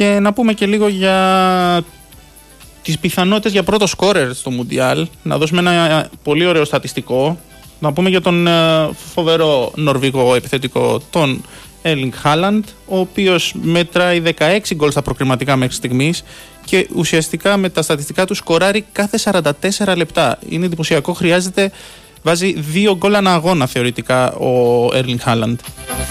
Και να πούμε και λίγο για τις πιθανότητες για πρώτο σκόρερ στο Μουντιάλ. Να δώσουμε ένα πολύ ωραίο στατιστικό. Να πούμε για τον φοβερό νορβηγό επιθετικό, τον Έρλινγκ Χάλαντ, ο οποίος μετράει 16 γκολ στα προκριματικά μέχρι στιγμής και ουσιαστικά με τα στατιστικά του σκοράρει κάθε 44 λεπτά. Είναι εντυπωσιακό, βάζει 2 γκολ ανά αγώνα θεωρητικά ο Έρλινγκ Χάλαντ.